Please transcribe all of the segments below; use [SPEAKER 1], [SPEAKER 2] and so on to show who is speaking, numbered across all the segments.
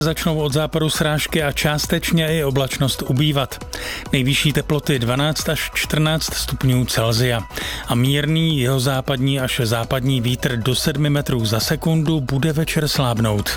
[SPEAKER 1] Začnou od západu srážky a částečně i oblačnost ubývat. Nejvyšší teploty 12 až 14 stupňů Celsia. A mírný jihozápadní až západní vítr do 7 metrů za sekundu bude večer slábnout.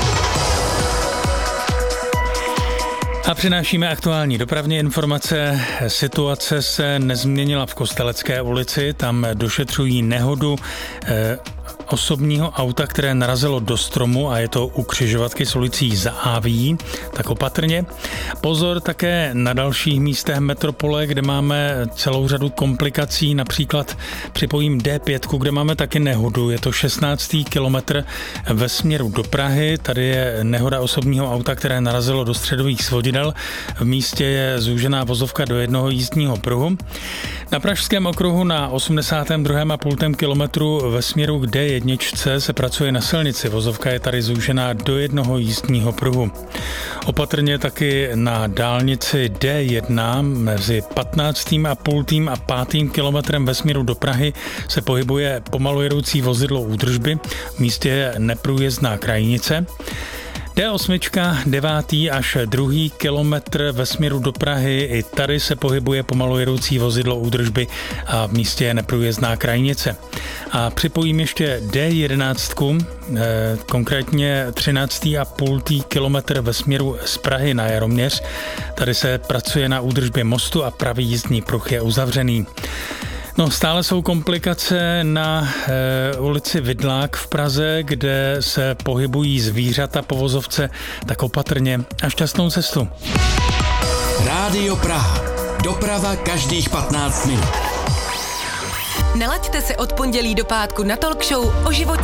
[SPEAKER 1] A přinášíme aktuální dopravní informace. Situace se nezměnila v Kostelecké ulici, tam došetřují nehodu osobního auta, které narazilo do stromu a je to u křižovatky s ulicí Za Áví, tak opatrně. Pozor také na dalších místech metropole, kde máme celou řadu komplikací, například připojím D5, kde máme taky nehodu, je to 16. kilometr ve směru do Prahy, tady je nehoda osobního auta, které narazilo do středových svodidel, v místě je zúžená vozovka do jednoho jízdního pruhu. Na Pražském okruhu na 82,5 kilometru ve směru k D1 se pracuje na silnici. Vozovka je tady zúžená do jednoho jízdního pruhu. Opatrně taky na dálnici D1 mezi 15,5 a 5. kilometrem ve směru do Prahy se pohybuje pomalu jedoucí vozidlo údržby. V místě je neprůjezdná krajnice. D8, 9. až 2. kilometr ve směru do Prahy, i tady se pohybuje pomalu jedoucí vozidlo údržby a v místě je neprůjezdná krajnice. A připojím ještě D11, konkrétně 13,5. kilometr ve směru z Prahy na Jaroměř. Tady se pracuje na údržbě mostu a pravý jízdní pruh je uzavřený. No, stále jsou komplikace na ulici Vidlák v Praze, kde se pohybují zvířata po vozovce, tak opatrně a šťastnou cestu.
[SPEAKER 2] Rádio Praha. Doprava každých 15 minut.
[SPEAKER 3] Nalaďte se od pondělí do pátku na talk show o životě